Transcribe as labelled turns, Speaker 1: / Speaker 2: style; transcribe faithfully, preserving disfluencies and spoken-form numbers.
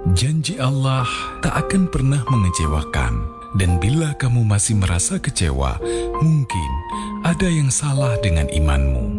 Speaker 1: Janji Allah tak akan pernah mengecewakan. Dan bila kamu masih merasa kecewa, mungkin ada yang salah dengan imanmu.